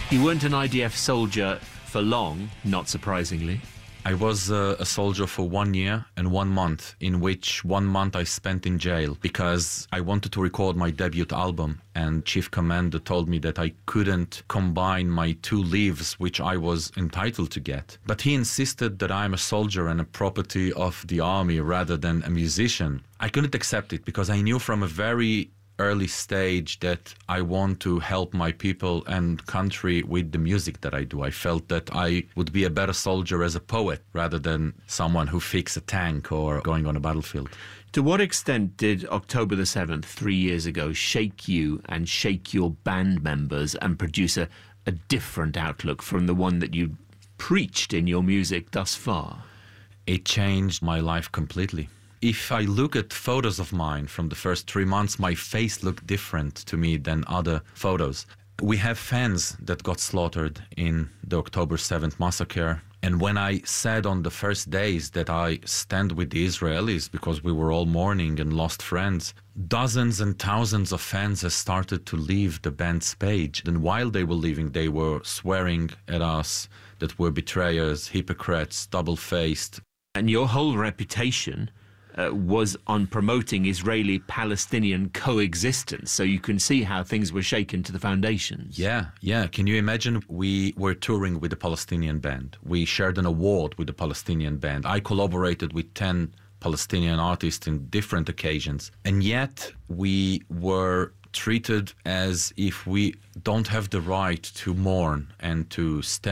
You weren't an IDF soldier for long, not surprisingly. I was a soldier for 1 year and 1 month, in which 1 month I spent in jail because I wanted to record my debut album, and Chief Commander told me that I couldn't combine my 2 leaves which I was entitled to get. But he insisted that I'm a soldier and a property of the army rather than a musician. I couldn't accept it because I knew from a very early stage that I want to help my people and country with the music that I do. I felt that I would be a better soldier as a poet rather than someone who fixes a tank or going on a battlefield. To what extent did October the 7th, 3 years ago, shake you and shake your band members and produce a different outlook from the one that you preached in your music thus far? It changed my life completely. If I look at photos of mine from the first 3 months, my face looked different to me than other photos. We have fans that got slaughtered in the October 7th massacre. And when I said on the first days that I stand with the Israelis because we were all mourning and lost friends, dozens and thousands of fans have started to leave the band's page. And while they were leaving, they were swearing at us that we're betrayers, hypocrites, double-faced. And your whole reputation was on promoting Israeli-Palestinian coexistence, so you can see how things were shaken to the foundations. Yeah. Can you imagine? We were touring with the Palestinian band. We shared an award with the Palestinian band. I collaborated with 10 Palestinian artists in different occasions, and yet we were treated as if we don't have the right to mourn and to stand